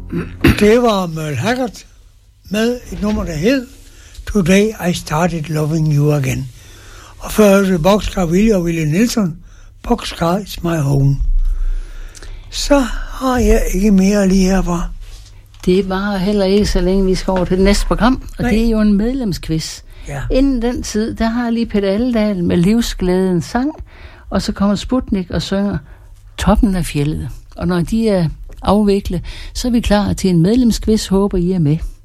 Det var Merle Haggard med et nummer, der hed Today I Started Loving You Again. Og før hørte Boxcar Willie og Willie Nelson, Boxcar Is My Home. Så har jeg ikke mere lige herfra. Det var heller ikke så længe, vi skal over til det næste program, og det er jo en medlemsquiz. Ja. Inden den tid, der har lige Peter Alledal med Livsglæden sang, og så kommer Sputnik og synger Toppen af fjeldet. Og når de er afviklet, så er vi klar til en medlemsquiz. Håber I er med.